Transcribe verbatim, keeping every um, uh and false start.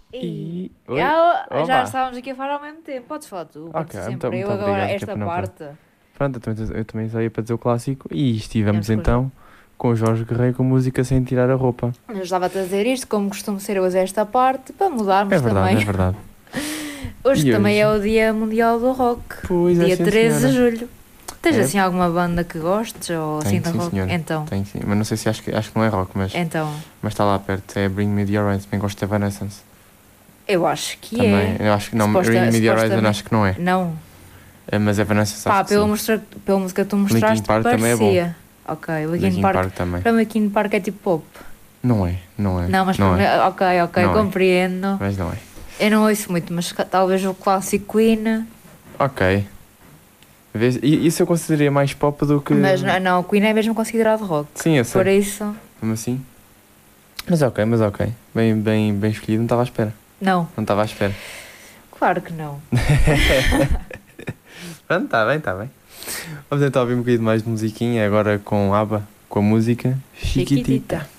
E... E. Oi? Ah, já Olá! estávamos aqui a falar ao mesmo tempo. Podes falar tu, pode Ok, ser muito, sempre eu muito agora obrigado, que é esta para não falar. parte. Pronto, eu também, eu também só ia para dizer o clássico. E estivemos Temos com o Jorge. então com o Jorge Guerreiro com música sem tirar a roupa. Mas estava-te a dizer isto, como costumo ser hoje esta parte, para É mudarmos verdade, é também. verdade. Hoje E também é hoje? o Dia Mundial do Rock, Pois é, dia sim treze de senhora. julho. Tens É, assim alguma banda que gostes ou assim tenho de sim rock? senhora. Então, Tenho sim. Mas não sei se acho que, acho que não é rock, mas, então, mas está lá perto. É Bring Me The Horizon. Bem gosto de Evanescence. eu acho que Também. é. Eu acho que não. Suposta, Bring Me The Horizon supostamente, acho que não é. não. É, mas Evanescence acho Pá, que pela, sim. mostra, pela música que tu Linkin mostraste, Park também é bom. parecia. Ok, Linkin Linkin Park. Park também. Para mim, Linkin Park é tipo pop. Não é, não é, Não, mas para não mim, é, ok, ok, não é. compreendo. Mas não é. Eu não ouço muito, mas ca- talvez o clássico Queen. Ok. Vês? I- Isso eu consideraria mais pop do que. Mas não, não, Queen é mesmo considerado rock. Sim, eu Por sei. isso, Como assim? Mas ok, mas ok. Bem, bem, bem escolhido. Não estava à espera. não, Não estava à espera. claro que não. Pronto, está bem, está bem. Vamos então ouvir um bocadinho mais de musiquinha agora com ABBA, com a música Chiquitita. Chiquitita.